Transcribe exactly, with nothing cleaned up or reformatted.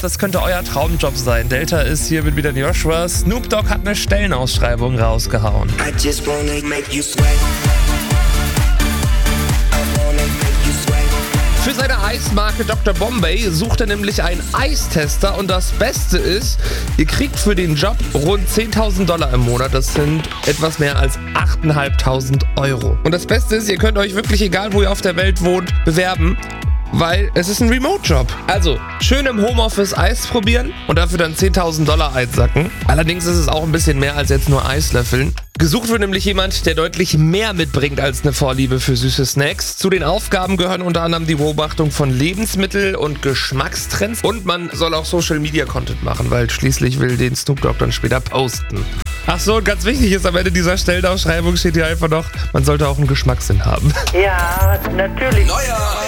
das könnte euer Traumjob sein. Delta ist hier mit wieder Joshua. Snoop Dogg hat eine Stellenausschreibung rausgehauen. I just wanna make you sweat. Für seine Eismarke Doktor Bombay sucht er nämlich einen Eistester und das Beste ist, ihr kriegt für den Job rund zehntausend Dollar im Monat. Das sind etwas mehr als achttausendfünfhundert Euro. Und das Beste ist, ihr könnt euch wirklich, egal wo ihr auf der Welt wohnt, bewerben, weil es ist ein Remote-Job. Also, schön im Homeoffice Eis probieren und dafür dann zehntausend Dollar einsacken. Allerdings ist es auch ein bisschen mehr als jetzt nur Eislöffeln. Gesucht wird nämlich jemand, der deutlich mehr mitbringt als eine Vorliebe für süße Snacks. Zu den Aufgaben gehören unter anderem die Beobachtung von Lebensmittel- und Geschmackstrends. Und man soll auch Social-Media-Content machen, weil schließlich will den Snoop Dogg dann später posten. Ach so, und ganz wichtig ist, am Ende dieser Stellenausschreibung steht hier einfach noch, man sollte auch einen Geschmackssinn haben. Ja, natürlich. Neuer